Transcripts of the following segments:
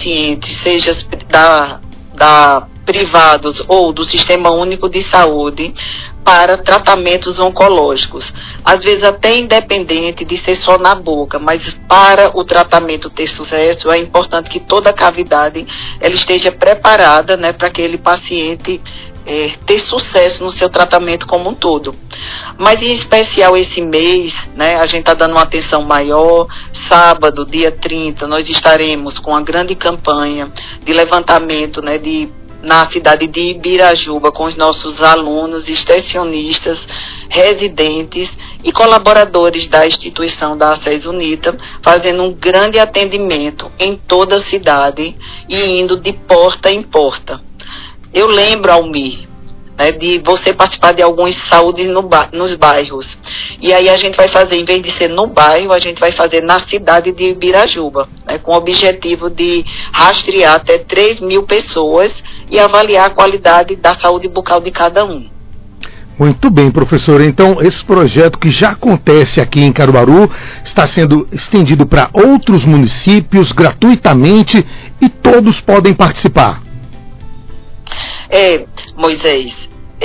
pacientes, seja privados ou do Sistema Único de Saúde, para tratamentos oncológicos. Às vezes até independente de ser só na boca, mas para o tratamento ter sucesso, é importante que toda a cavidade ela esteja preparada, né, para aquele paciente ter sucesso no seu tratamento como um todo. Mas em especial esse mês, né, a gente está dando uma atenção maior. Sábado, dia 30, nós estaremos com uma grande campanha de levantamento, né, na cidade de Ibirajuba, com os nossos alunos, extensionistas, residentes e colaboradores da instituição da ACES UNITA, fazendo um grande atendimento em toda a cidade e indo de porta em porta. Eu lembro, Almir, né, de você participar de alguns saúdes nos bairros. E aí a gente vai fazer, em vez de ser no bairro, a gente vai fazer na cidade de Ibirajuba, né, com o objetivo de rastrear até 3.000 pessoas e avaliar a qualidade da saúde bucal de cada um. Muito bem, professora. Então, esse projeto que já acontece aqui em Caruaru está sendo estendido para outros municípios gratuitamente e todos podem participar. Moisés,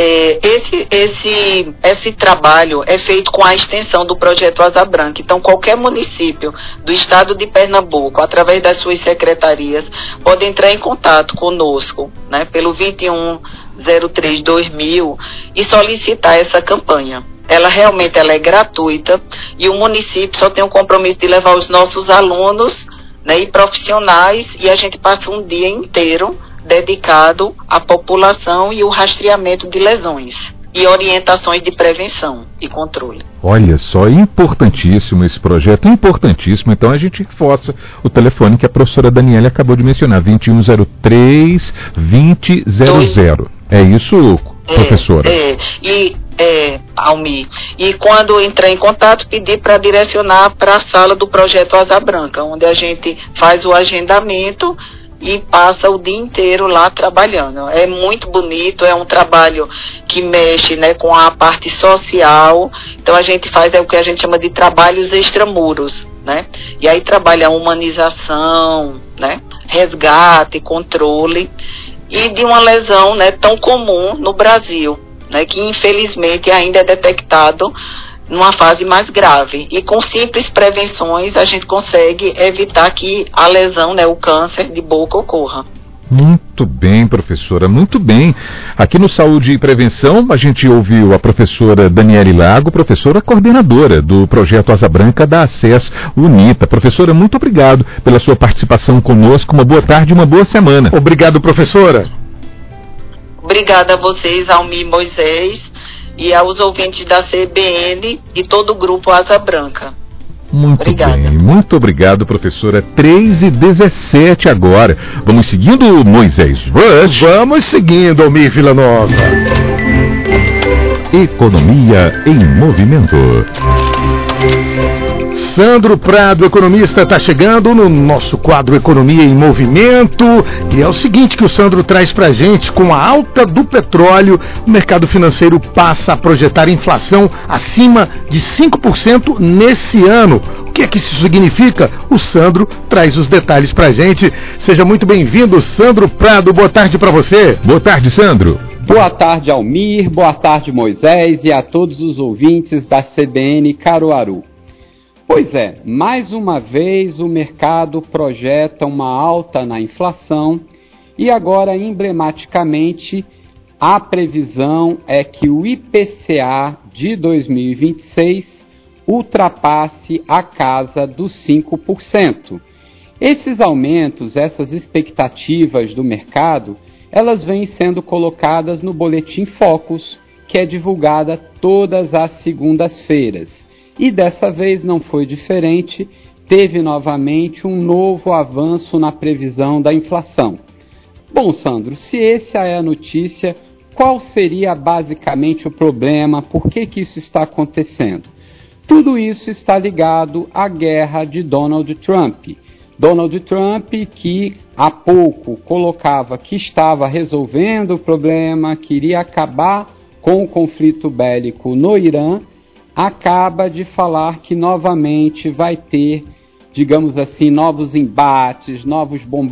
esse trabalho é feito com a extensão do projeto Asa Branca. Então, qualquer município do estado de Pernambuco, através das suas secretarias, pode entrar em contato conosco, né, pelo 2103-2000 e solicitar essa campanha. Ela realmente é gratuita e o município só tem o compromisso de levar os nossos alunos, né, e profissionais, e a gente passa um dia inteiro dedicado à população e o rastreamento de lesões e orientações de prevenção e controle. Olha só, importantíssimo esse projeto, importantíssimo. Então a gente reforça o telefone que a professora Daniela acabou de mencionar, 2103-2000. É isso, professora? Almir. E quando entrar em contato, pedir para direcionar para a sala do projeto Asa Branca, onde a gente faz o agendamento e passa o dia inteiro lá trabalhando. É muito bonito, é um trabalho que mexe, né, com a parte social. Então a gente faz o que a gente chama de trabalhos extramuros, né? E aí trabalha a humanização, né, resgate, controle e de uma lesão, né, tão comum no Brasil, né, que infelizmente ainda é detectado numa fase mais grave. E com simples prevenções a gente consegue evitar que a lesão, né, o câncer de boca ocorra. Muito bem, professora, muito bem. Aqui no Saúde e Prevenção, a gente ouviu a professora Daniele Lago, professora coordenadora do projeto Asa Branca da ACES UNITA. Professora, muito obrigado pela sua participação conosco. Uma boa tarde e uma boa semana. Obrigado, professora. Obrigada a vocês, Almir, Moisés, e aos ouvintes da CBN e todo o grupo Asa Branca. Muito Obrigada. bem, muito obrigado, professora. 3h17 agora. Vamos seguindo, Moisés Rush? Vamos seguindo, Almir Villanova. Economia em movimento. Sandro Prado, economista, está chegando no nosso quadro Economia em Movimento. E é o seguinte que o Sandro traz para a gente: com a alta do petróleo, o mercado financeiro passa a projetar inflação acima de 5% nesse ano. O que é que isso significa? O Sandro traz os detalhes para a gente. Seja muito bem-vindo, Sandro Prado. Boa tarde para você. Boa tarde, Sandro. Boa tarde, Almir. Boa tarde, Moisés, e a todos os ouvintes da CBN Caruaru. Pois é, mais uma vez o mercado projeta uma alta na inflação e agora, emblematicamente, a previsão é que o IPCA de 2026 ultrapasse a casa dos 5%. Esses aumentos, essas expectativas do mercado, elas vêm sendo colocadas no Boletim Focus, que é divulgada todas as segundas-feiras. E dessa vez não foi diferente, teve novamente um novo avanço na previsão da inflação. Bom, Sandro, se essa é a notícia, qual seria basicamente o problema? Por que isso está acontecendo? Tudo isso está ligado à guerra de Donald Trump. Donald Trump, que há pouco colocava que estava resolvendo o problema, queria acabar com o conflito bélico no Irã, acaba de falar que novamente vai ter, digamos assim, novos embates, novos bombardeios